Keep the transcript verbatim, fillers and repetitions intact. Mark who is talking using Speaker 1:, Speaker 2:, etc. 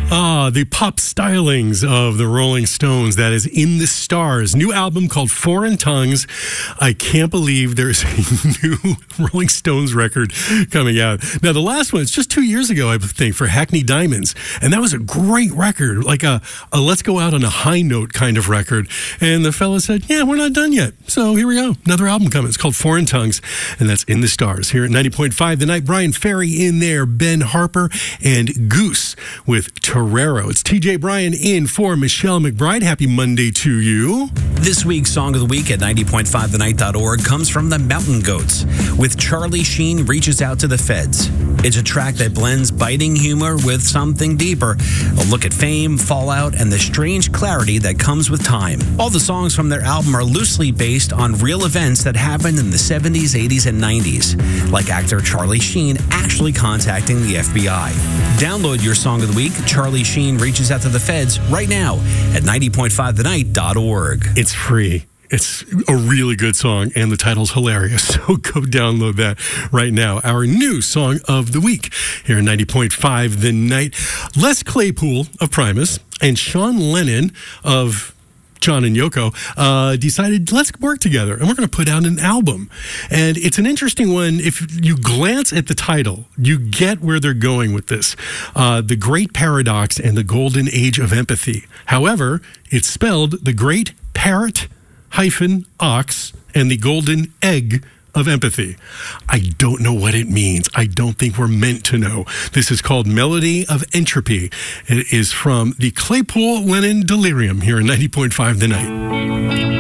Speaker 1: Ah, the pop stylings of the Rolling Stones. That is In the Stars. New album called Foreign Tongues. I can't believe there's a new Rolling Stones record coming out. Now, the last one, it's just two years ago, I think, for Hackney Diamonds. And that was a great record, like a, a let's go out on a high note kind of record. And the fella said, yeah, we're not done yet. So here we go. Another album coming. It's called Foreign Tongues. And that's In the Stars here at ninety point five The Night. Brian Ferry in there, Ben Harper, and Goose with Torero. It's T J Bryan in for Michelle McBride. Happy Monday to you.
Speaker 2: This week's Song of the Week at ninety point five the night dot org comes from the Mountain Goats with Charlie Sheen Reaches Out to the Feds. It's a track that blends biting humor with something deeper. A look at fame, fallout, and the strange clarity that comes with time. All the songs from their album are loosely based on real events that happened in the seventies, eighties, and nineties, like actor Charlie Sheen actually contacting the F B I. Download your Song of the Week, Charlie Sheen Reaches Out to the Feds, right now at ninety point five the night dot org.
Speaker 1: It's free. It's a really good song, and the title's hilarious, so go download that right now. Our new Song of the Week here at ninety point five The Night. Les Claypool of Primus and Sean Lennon of John and Yoko uh, decided, let's work together, and we're going to put out an album. And it's an interesting one. If you glance at the title, you get where they're going with this. Uh, the Great Paradox and the Golden Age of Empathy. However, it's spelled the Great Parrot hyphen ox and the golden egg of empathy. I don't know what it means. I don't think we're meant to know. This is called Melody of Entropy. It is from the Claypool Lennon Delirium here in ninety point five The Night.